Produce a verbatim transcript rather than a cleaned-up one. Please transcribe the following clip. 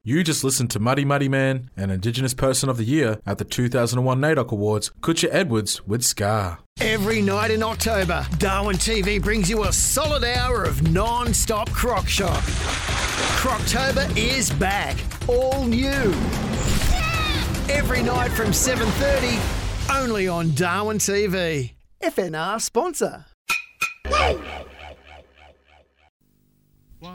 You just listened to Muddy Muddy Man and Indigenous Person of the Year at the two thousand one NAIDOC Awards, Kutcha Edwards with Scar. Every night in October, Darwin T V brings you a solid hour of non-stop croc shock. Croctober is back, all new. Every night from seven thirty, only on Darwin T V. F N R sponsor.